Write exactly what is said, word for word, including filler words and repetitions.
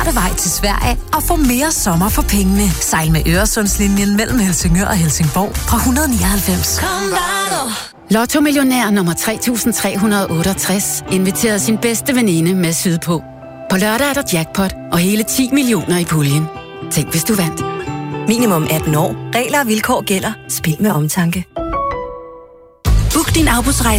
vej til Sverige og få mere sommer for pengene. Sejl med Øresundslinjen mellem Helsingør og Helsingborg fra et hundrede nioghalvfems. Lotto Millionær nummer tre tusind tre hundrede og otteogtres inviterede sin bedste veninde med sydpå. På lørdag er der jackpot og hele ti millioner i puljen. Tænk, hvis du vandt. Minimum atten år. Regler og vilkår gælder. Spil med omtanke. Book din afbudsrejse